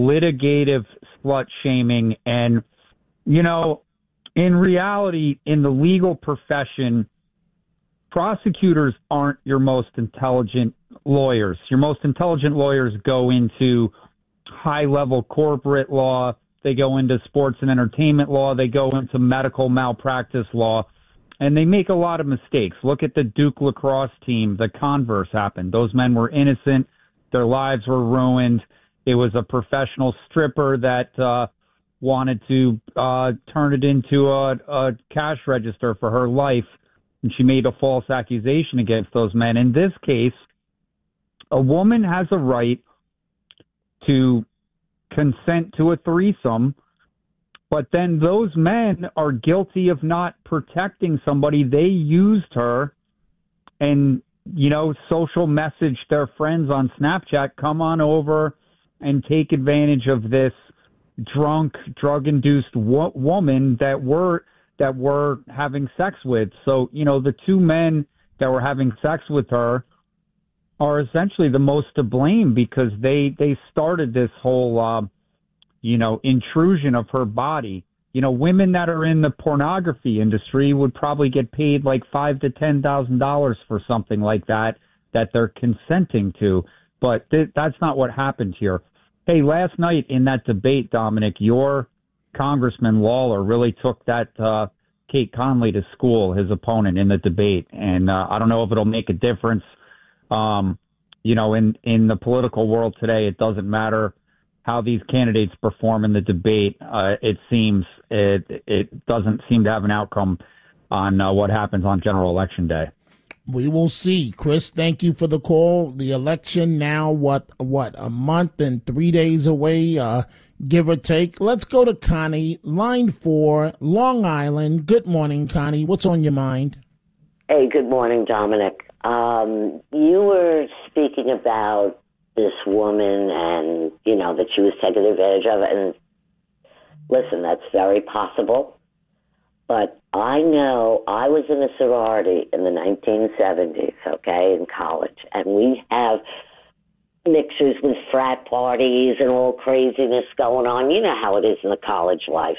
litigative slut shaming. And, you know, in reality, in the legal profession, prosecutors aren't your most intelligent lawyers. Your most intelligent lawyers go into high-level corporate law. They go into sports and entertainment law. They go into medical malpractice law. And they make a lot of mistakes. Look at the Duke lacrosse team. The converse happened. Those men were innocent. Their lives were ruined. It was a professional stripper that wanted to turn it into a cash register for her life, and she made a false accusation against those men. In this case, a woman has a right to consent to a threesome, but then those men are guilty of not protecting somebody. They used her and, you know, social message their friends on Snapchat, come on over and take advantage of this drunk, drug-induced woman that we're having sex with. So, you know, the two men that were having sex with her are essentially the most to blame because they started this whole, intrusion of her body. You know, women that are in the pornography industry would probably get paid like $5,000 to $10,000 for something like that they're consenting to. But that's not what happened here. Hey, last night in that debate, Dominic, your Congressman Lawler really took that Kate Conley to school, his opponent, in the debate. And I don't know if it'll make a difference. In the political world today, it doesn't matter how these candidates perform in the debate. It seems it doesn't seem to have an outcome on what happens on General Election Day. We will see. Chris, thank you for the call. The election now, what, a month and 3 days away, give or take. Let's go to Connie, line 4, Long Island. Good morning, Connie. What's on your mind? Hey, good morning, Dominic. You were speaking about this woman and, you know, that she was taking advantage of it. And listen, that's very possible. But I know I was in a sorority in the 1970s, okay, in college. And we have mixers with frat parties and all craziness going on. You know how it is in the college life.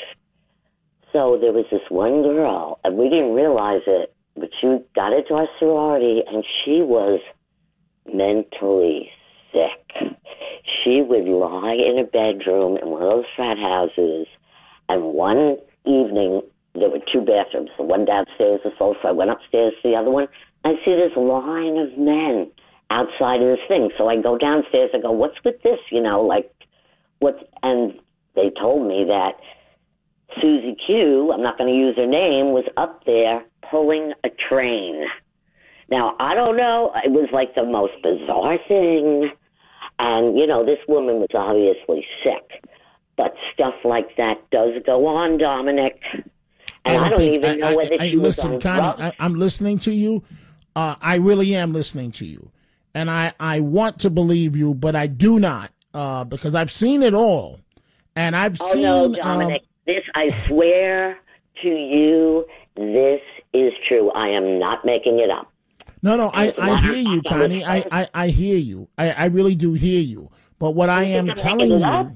So there was this one girl, and we didn't realize it, but she got into our sorority, and she was mentally sick. She would lie in a bedroom in one of those frat houses, and one evening, there were two bathrooms, the one downstairs, the sofa. I went upstairs to the other one. I see this line of men outside of this thing. So I go downstairs. I go, what's with this? You know, like, what? And they told me that Susie Q, I'm not going to use her name, was up there pulling a train. Now, I don't know. It was like the most bizarre thing. And, you know, this woman was obviously sick. But stuff like that does go on, Dominic. And I don't even know whether she was on drugs. Connie, I'm listening to you. I really am listening to you. And I want to believe you, but I do not, because I've seen it all. And I've seen... Oh, no, Dominic, this, I swear to you, this is true. I am not making it up. No, I hear you, Connie. I hear you. I really do hear you. But what I am telling you...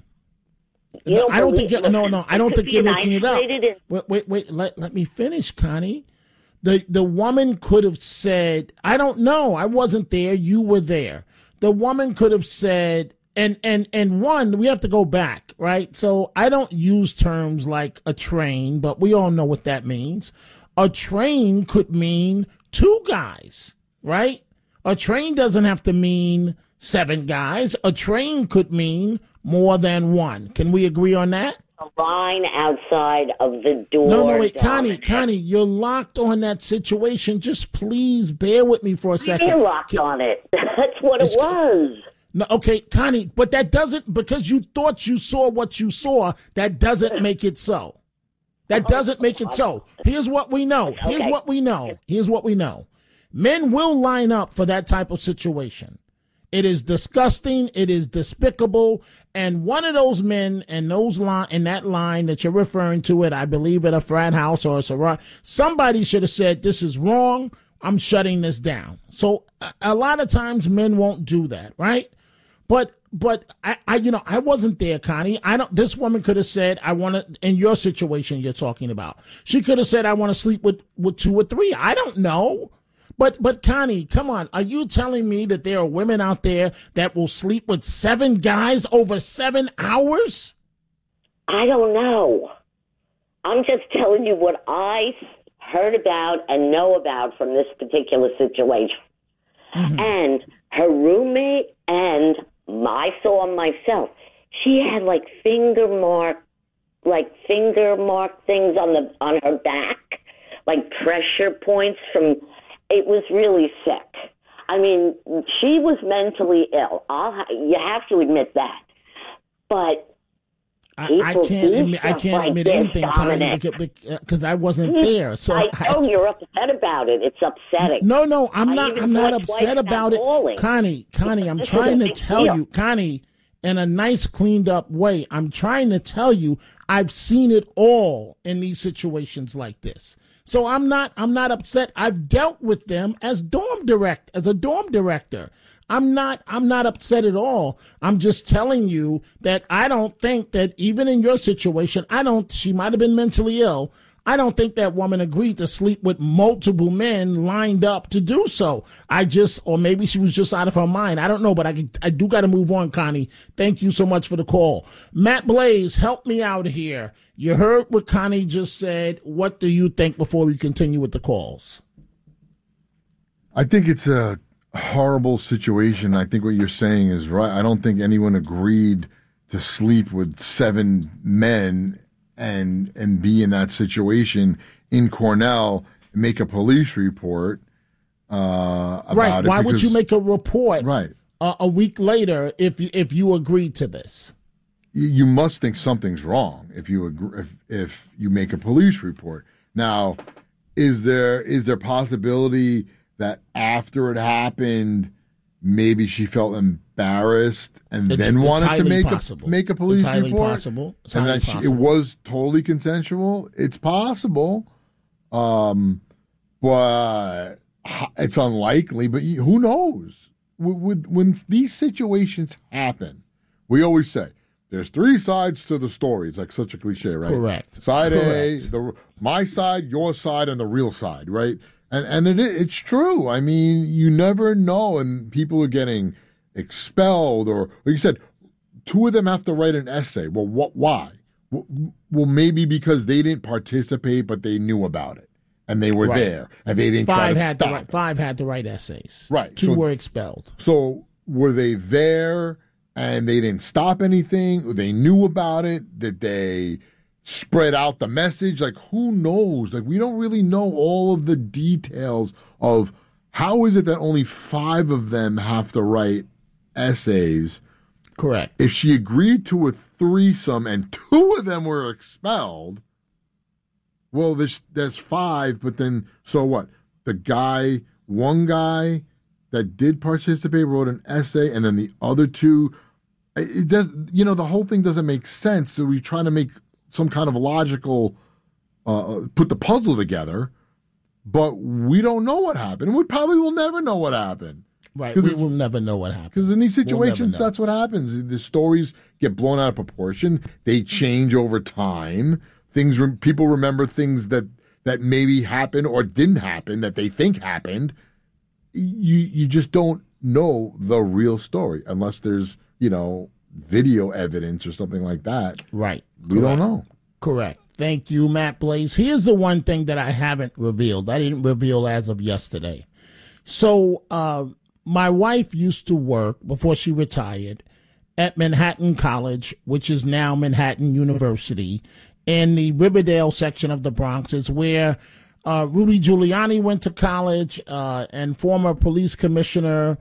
I don't think you're making it up. Wait, let me finish, Connie. The woman could have said, I don't know, I wasn't there, you were there. The woman could have said, and one, we have to go back, right? So I don't use terms like a train, but we all know what that means. A train could mean two guys, right? A train doesn't have to mean 7 guys. A train could mean more than one. Can we agree on that? A line outside of the door. No, wait, Connie, you're locked on that situation. Just please bear with me for a second. You're locked on it. That's what it was. No, okay, Connie, but that doesn't, because you thought you saw what you saw, that doesn't make it so. That doesn't make it so. Here's what we know. Here's what we know. Men will line up for that type of situation. It is disgusting. It is despicable. And one of those men in that line that you're referring to it, I believe at a frat house or a sorority, somebody should have said, this is wrong. I'm shutting this down. So a lot of times men won't do that, right? But but I wasn't there, Connie. This woman could have said, I want to, in your situation you're talking about, she could have said, I want to sleep with 2 or 3. I don't know. But Connie, come on. Are you telling me that there are women out there that will sleep with 7 guys over 7 hours? I don't know. I'm just telling you what I heard about and know about from this particular situation. Mm-hmm. And her roommate and I saw myself. She had like finger mark things on her back, like pressure points from. It was really sick. I mean, she was mentally ill. You have to admit that. But I can't admit anything, Connie, because I wasn't there. So I know you're upset about it. It's upsetting. No, I'm not upset about it, Connie. I'm trying to tell you, Connie, in a nice, cleaned up way. I'm trying to tell you, I've seen it all in these situations like this. So I'm not upset. I've dealt with them as a dorm director. I'm not upset at all. I'm just telling you that I don't think that even in your situation, she might have been mentally ill. I don't think that woman agreed to sleep with multiple men lined up to do so. Or maybe she was just out of her mind. I don't know, but I do got to move on, Connie. Thank you so much for the call. Matt Blaze, help me out here. You heard what Connie just said. What do you think before we continue with the calls? I think it's a horrible situation. I think what you're saying is right. I don't think anyone agreed to sleep with 7 men and be in that situation in Cornell, make a police report about right. it. Why would you make a report right. A week later if you agreed to this? You must think something's wrong if you agree, if you make a police report. Now, is there possibility that after it happened, maybe she felt embarrassed and then wanted to make a police report? Possible. It's and highly that possible. It was totally consensual. It's possible, but it's unlikely. But who knows? When these situations happen, we always say there's 3 sides to the story. It's like such a cliche, right? Correct. Side Correct. A, my side, your side, and the real side, right? And it's true. I mean, you never know, and people are getting expelled, or like you said, 2 of them have to write an essay. Well, why? Well, maybe because they didn't participate, but they knew about it, and they were there, and they didn't try to stop. 5 had to write essays. Right. 2 were expelled. So were they there, and they didn't stop anything? Or they knew about it? Did they spread out the message? Like, who knows? Like, we don't really know all of the details of how is it that only 5 of them have to write essays. Correct. If she agreed to a threesome and 2 of them were expelled, well, there's 5, but then, so what? One guy that did participate wrote an essay, and then the other 2, it does, the whole thing doesn't make sense. So we try to make some kind of logical, put the puzzle together, but we don't know what happened. And we probably will never know what happened. Right, we will never know what happened. Because in these situations, that's what happens. The stories get blown out of proportion. They change over time. People remember things that maybe happened or didn't happen that they think happened. You just don't know the real story unless there's, video evidence or something like that. Right. We don't know. Correct. Thank you, Matt Blaze. Here's the one thing that I haven't revealed. I didn't reveal as of yesterday. So my wife used to work, before she retired, at Manhattan College, which is now Manhattan University, in the Riverdale section of the Bronx. Is where Rudy Giuliani went to college, and former police commissioner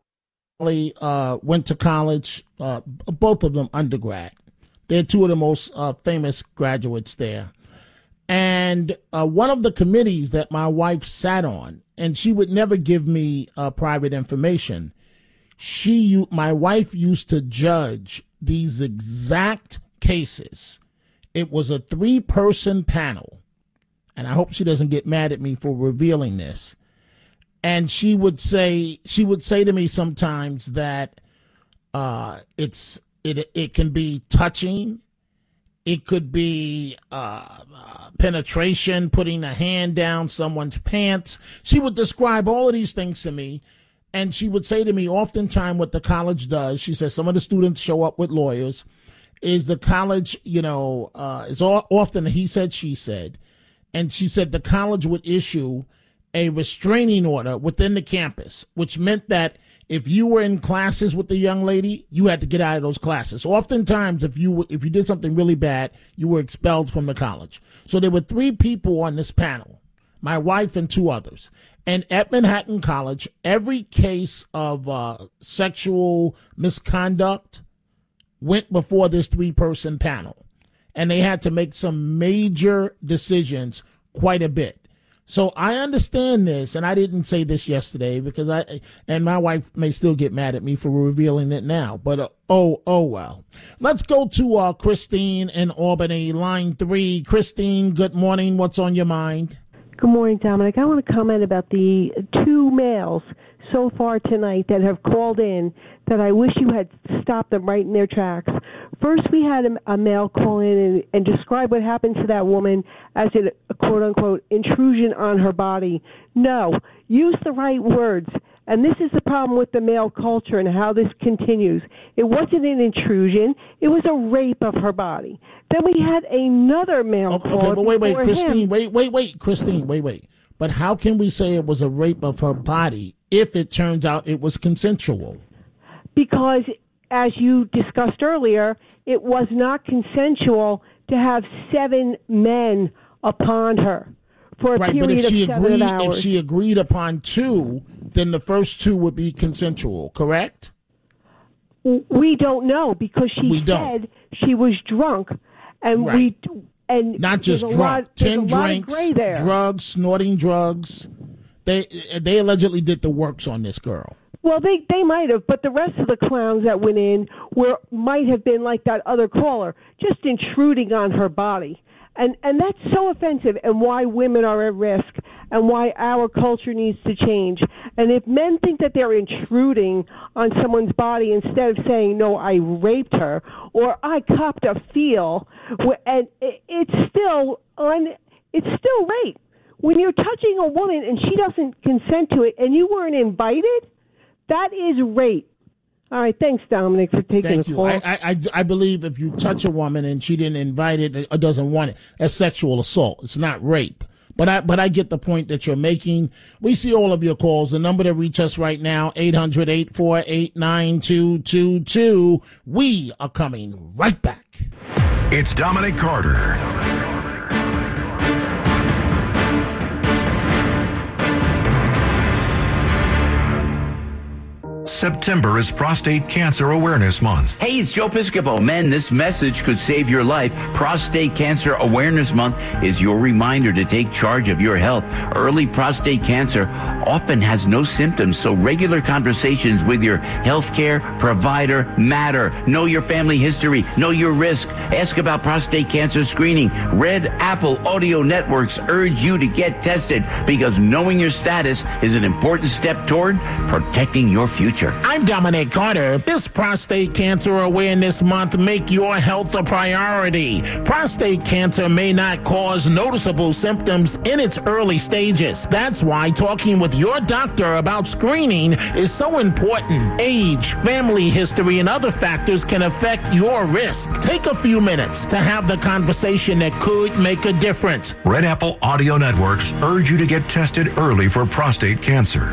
went to college, both of them undergrad. They're 2 of the most famous graduates there. And one of the committees that my wife sat on, and she would never give me private information, my wife used to judge these exact cases. It was a 3-person panel, and I hope she doesn't get mad at me for revealing this. And she would say to me sometimes that It can be touching. It could be penetration, putting a hand down someone's pants. She would describe all of these things to me, and she would say to me, oftentimes what the college does, she says some of the students show up with lawyers, is the college, is often he said, she said, and she said the college would issue a restraining order within the campus, which meant that if you were in classes with the young lady, you had to get out of those classes. Oftentimes, if you did something really bad, you were expelled from the college. So there were 3 people on this panel, my wife and 2 others. And at Manhattan College, every case of sexual misconduct went before this 3-person panel. And they had to make some major decisions quite a bit. So I understand this, and I didn't say this yesterday because and my wife may still get mad at me for revealing it now, but oh well. Let's go to Christine in Albany, line 3. Christine, good morning. What's on your mind? Good morning, Dominic. I want to comment about the 2 males so far tonight that have called in that I wish you had stopped them right in their tracks. First, we had a male call in and describe what happened to that woman as a quote-unquote intrusion on her body. No, use the right words. And this is the problem with the male culture and how this continues. It wasn't an intrusion. It was a rape of her body. Then we had another male call. Okay, but wait, Christine, wait, Christine, wait. But how can we say it was a rape of her body if it turns out it was consensual? Because, as you discussed earlier, it was not consensual to have 7 men upon her for a period of 7 hours. If she agreed upon 2, then the first 2 would be consensual, correct? We don't know because she said she was drunk, and right. And not just drunk, 10 drinks, drugs, snorting drugs. They allegedly did the works on this girl. Well, they might have, but the rest of the clowns that went in might have been like that other caller, just intruding on her body. And that's so offensive, and why women are at risk, and why our culture needs to change. And if men think that they're intruding on someone's body instead of saying, no, I raped her, or I copped a feel, and it's still rape. When you're touching a woman and she doesn't consent to it and you weren't invited, that is rape. All right, thanks, Dominic, for taking the call. I believe if you touch a woman and she didn't invite it or doesn't want it, that's sexual assault. It's not rape. But I get the point that you're making. We see all of your calls. The number to reach us right now, 800-848-9222. We are coming right back. It's Dominic Carter. September is Prostate Cancer Awareness Month. Hey, it's Joe Piscopo. Men, this message could save your life. Prostate Cancer Awareness Month is your reminder to take charge of your health. Early prostate cancer often has no symptoms, so regular conversations with your healthcare provider matter. Know your family history. Know your risk. Ask about prostate cancer screening. Red Apple Audio Networks urge you to get tested because knowing your status is an important step toward protecting your future. I'm Dominic Carter. This Prostate Cancer Awareness Month, make your health a priority. Prostate cancer may not cause noticeable symptoms in its early stages. That's why talking with your doctor about screening is so important. Age, family history, and other factors can affect your risk. Take a few minutes to have the conversation that could make a difference. Red Apple Audio Networks urge you to get tested early for prostate cancer.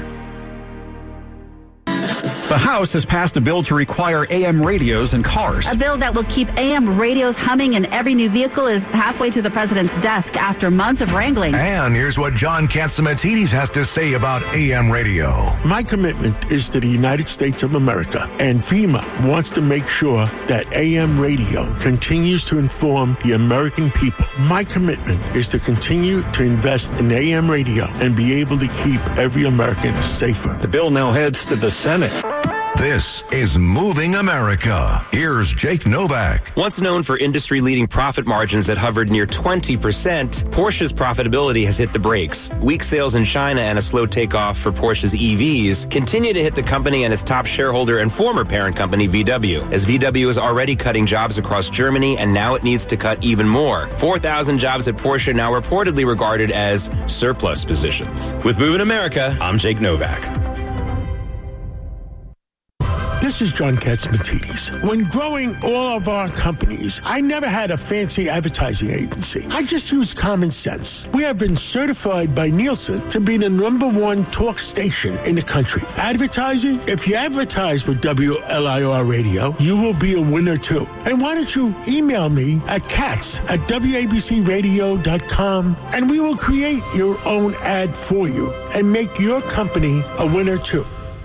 The House has passed a bill to require AM radios in cars. A bill that will keep AM radios humming in every new vehicle is halfway to the president's desk after months of wrangling. And here's what John Catsimatidis has to say about AM radio. My commitment is to the United States of America, and FEMA wants to make sure that AM radio continues to inform the American people. My commitment is to continue to invest in AM radio and be able to keep every American safer. The bill now heads to the Senate. This is Moving America. Here's Jake Novak. Once known for industry-leading profit margins that hovered near 20%, Porsche's profitability has hit the brakes. Weak sales in China and a slow takeoff for Porsche's EVs continue to hit the company and its top shareholder and former parent company, VW, as VW is already cutting jobs across Germany and now it needs to cut even more. 4,000 jobs at Porsche now reportedly regarded as surplus positions. With Moving America, I'm Jake Novak. This is John Catsimatidis. When growing all of our companies, I never had a fancy advertising agency. I just used common sense. We have been certified by Nielsen to be the @1 talk station in the country. Advertising? If you advertise with WLIR Radio, you will be a winner too. And why don't you email me at cats@WABCradio.com and we will create your own ad for you and make your company a winner too.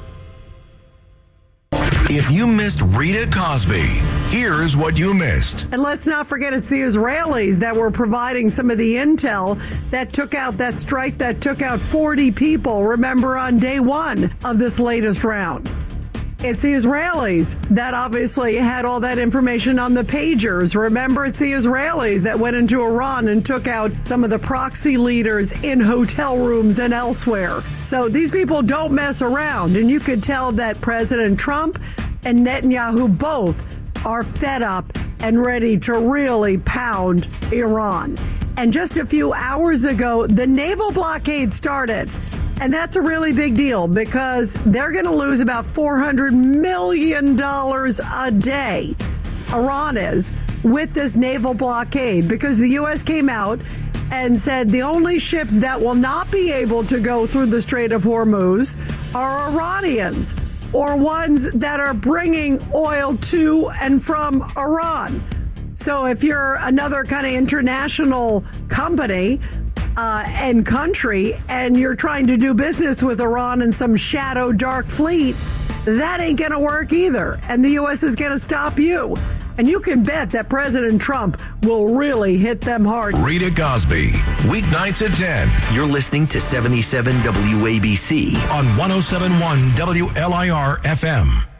If you missed Rita Cosby, here's what you missed. And let's not forget it's the Israelis that were providing some of the intel that took out that strike that took out 40 people, remember, on day one of this latest round. It's the Israelis that obviously had all that information on the pagers. Remember, it's the Israelis that went into Iran and took out some of the proxy leaders in hotel rooms and elsewhere. So these people don't mess around. And you could tell that President Trump and Netanyahu both are fed up and ready to really pound Iran. And just a few hours ago, the naval blockade started. And that's a really big deal because they're going to lose about $400 million a day, Iran is, with this naval blockade because the U.S. came out and said the only ships that will not be able to go through the Strait of Hormuz are Iranians or ones that are bringing oil to and from Iran. So if you're another kind of international company and country, and you're trying to do business with Iran and some shadow dark fleet, that ain't going to work either. And the U.S. is going to stop you. And you can bet that President Trump will really hit them hard. Rita Cosby, weeknights at 10. You're listening to 77 WABC on 107.1 WLIR FM.